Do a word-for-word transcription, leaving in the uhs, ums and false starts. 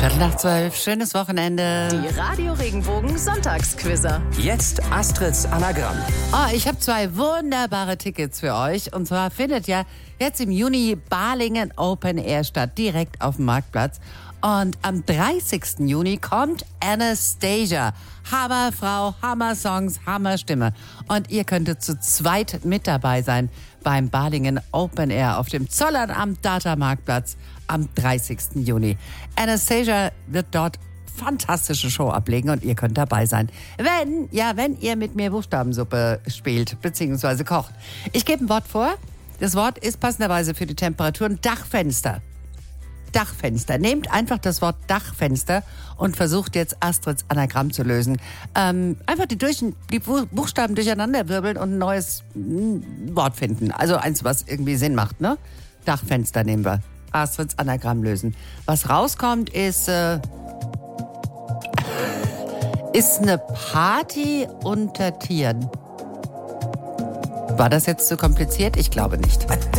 Viertel nach zwölf, schönes Wochenende. Die Radio Regenbogen Sonntagsquizzer. Jetzt Astrids Anagramm. Oh, ich habe zwei wunderbare Tickets für euch. Und zwar findet ja jetzt im Juni Balingen Open Air statt, direkt auf dem Marktplatz. Und am dreißigsten Juni kommt Anastasia. Hammerfrau, Hammer-Songs, Hammerstimme. Und ihr könntet zu zweit mit dabei sein beim Balingen Open Air auf dem Zollern am Data-Marktplatz am dreißigsten Juni. Anastasia wird dort fantastische Show ablegen und ihr könnt dabei sein. Wenn, ja, wenn ihr mit mir Buchstabensuppe spielt bzw. kocht. Ich gebe ein Wort vor. Das Wort ist passenderweise für die Temperaturen Dachfenster. Dachfenster. Nehmt einfach das Wort Dachfenster und versucht jetzt Astrids Anagramm zu lösen. Ähm, einfach die, durch, die Buchstaben durcheinander wirbeln und ein neues mm, Wort finden. Also eins, was irgendwie Sinn macht, ne? Dachfenster nehmen wir. Astrids Anagramm lösen. Was rauskommt, ist, äh, ist eine Party unter Tieren. War das jetzt zu kompliziert? Ich glaube nicht.